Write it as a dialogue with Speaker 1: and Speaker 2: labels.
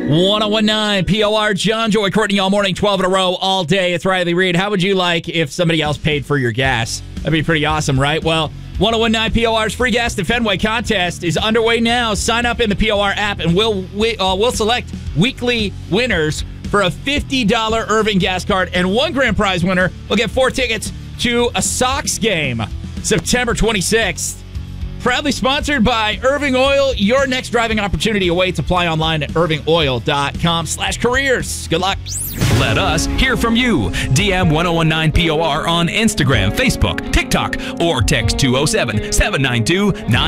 Speaker 1: 1019 POR, John, Joy, Courtney, all morning, 12 in a row, all day. It's Riley Reid. How would you like if somebody else paid for your gas? That'd be pretty awesome, right? Well, 1019 POR's free gas to Fenway contest is underway now. Sign up in the POR app, and we'll select weekly winners for a $50 Irving gas card, and one grand prize winner will get 4 tickets to a Sox game, September 26th. Proudly sponsored by Irving Oil. Your next driving opportunity awaits. Apply online at irvingoil.com/careers. Good luck.
Speaker 2: Let us hear from you. DM 1019 POR on Instagram, Facebook, TikTok, or text 207-792-9